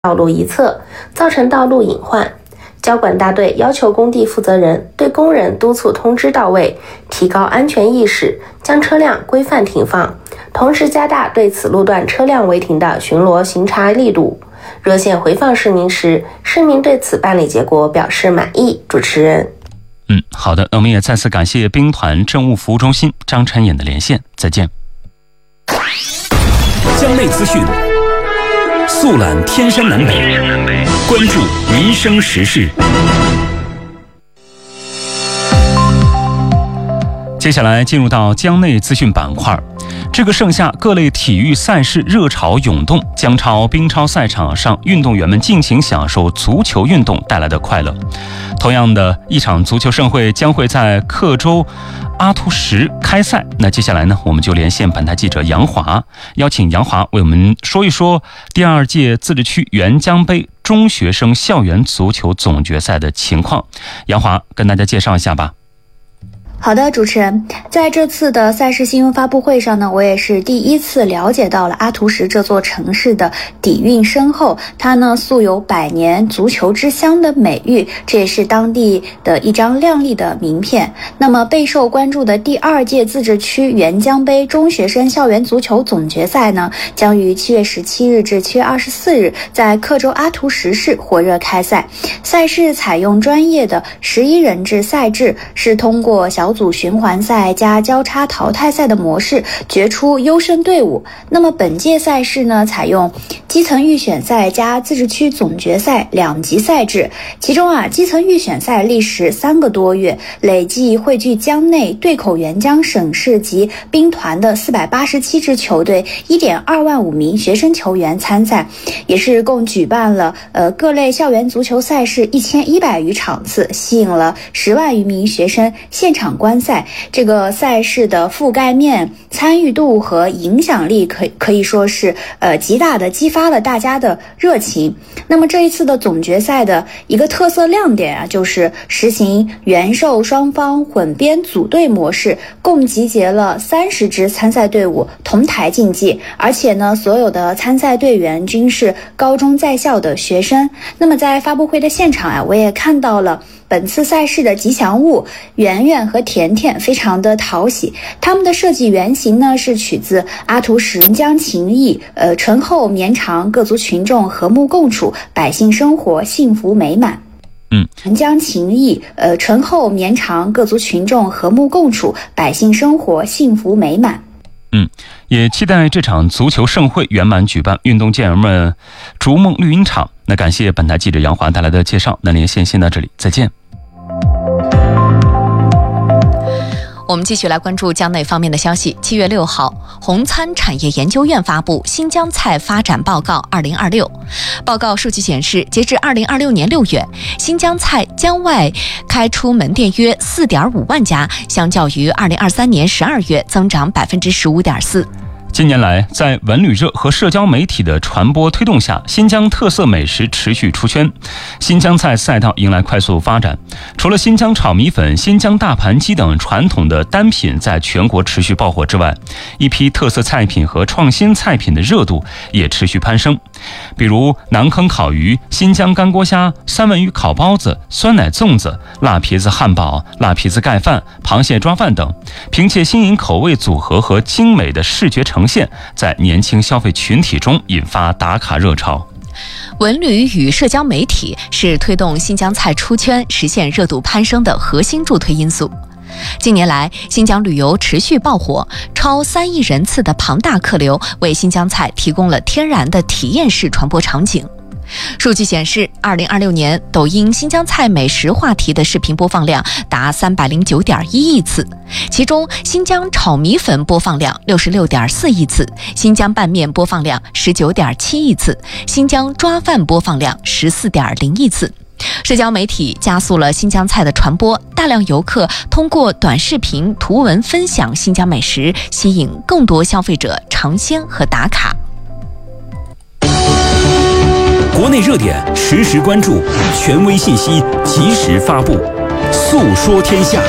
道路一侧，造成道路隐患。交管大队要求工地负责人对工人督促通知到位，提高安全意识，将车辆规范停放，同时加大对此路段车辆违停的巡逻巡查力度。热线回放市民时，市民对此办理结果表示满意。主持人。 好的，那我们也再次感谢兵团政务服务中心张晨颖的连线，再见。 江内资讯，速览天山南北，关注民生时事。 接下来进入到江内资讯板块。这个盛夏，各类体育赛事热潮涌动，江超、冰超赛场上，运动员们尽情享受足球运动带来的快乐。同样的一场足球盛会将会在克州阿图什开赛。那接下来呢，我们就连线本台记者杨华，邀请杨华为我们说一说第2届自治区沅江杯中学生校园足球总决赛的情况。杨华跟大家介绍一下吧。 好的，主持人，在这次的赛事新闻发布会上呢，我也是第一次了解到了阿图什这座城市的底蕴深厚，它呢素有百年足球之乡的美誉，这也是当地的一张亮丽的名片。那么备受关注的第2届自治区沅江杯中学生校园足球总决赛呢，将于7月17日至7月24日在克州阿图什市火热开赛。赛事采用专业的11人制赛制，是通过小组循环赛加交叉淘汰赛的模式决出优胜队伍。那么本届赛事呢，采用基层预选赛加自治区总决赛2级赛制，其中基层预选赛历时3个多月，累计汇聚江内对口沅江省市级兵团的487支球队1.2万5名学生球员参赛，也是共举办了各类校园足球赛事1100余场次，吸引了10万余名学生现场观赛。这个赛事的覆盖面、参与度和影响力可以说是极大的激发了大家的热情。那么这一次的总决赛的一个特色亮点就是实行原授双方混编组队模式，共集结了30支参赛队伍同台竞技，而且呢，所有的参赛队员均是高中在校的学生。那么在发布会的现场我也看到了本次赛事的吉祥物圆圆和甜甜，非常的讨喜。他们的设计原型呢是取自阿图什江情谊，醇厚绵长，各族群众和睦共处，百姓生活幸福美满。江情谊，醇厚绵长，各族群众和睦共处，百姓生活幸福美满。 也期待这场足球盛会圆满举办，运动健儿们逐梦绿茵场。那感谢本台记者杨华带来的介绍，那连线先到这里，再见。 我们继续来关注江内方面的消息。7月6号，红参产业研究院发布《新疆菜发展报告2026》。报告数据显示，截至2026年6月，新疆菜疆外开出门店约4.5万家，相较于2023年12月增长15.4%。 近年来，在文旅热和社交媒体的传播推动下，新疆特色美食持续出圈，新疆菜赛道迎来快速发展。除了新疆炒米粉、新疆大盘鸡等传统的单品在全国持续爆火之外，一批特色菜品和创新菜品的热度也持续攀升。比如南坑烤鱼、新疆干锅虾、三文鱼烤包子、酸奶粽子、辣皮子汉堡、辣皮子盖饭、螃蟹抓饭等，凭借新颖口味组合和精美的视觉呈现，在年轻消费群体中引发打卡热潮。 文旅与社交媒体是推动新疆菜出圈、实现热度攀升的核心助推因素。近年来，新疆旅游持续爆火，超3亿人次的庞大客流为新疆菜提供了天然的体验式传播场景。数据显示，2026年抖音新疆菜美食话题的视频播放量达309.1亿次，其中新疆炒米粉播放量66.4亿次，新疆拌面播放量19.7亿次，新疆抓饭播放量14.0亿次。社交媒体加速了新疆菜的传播，大量游客通过短视频、图文分享新疆美食，吸引更多消费者尝鲜和打卡。 国内热点实时关注，权威信息及时发布，诉说天下。